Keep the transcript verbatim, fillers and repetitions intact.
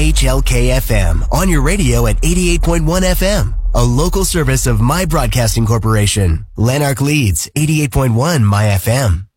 H L K F M on your radio at eighty-eight point one F M, a local service of My Broadcasting Corporation. Lanark Leeds, eighty-eight point one My F M.